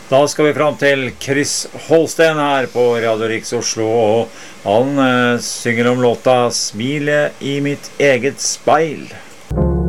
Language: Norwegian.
Da skal vi fram til Chris Holsten her på Radio Riks Oslo, og han synger om låta «Smile i mitt eget speil».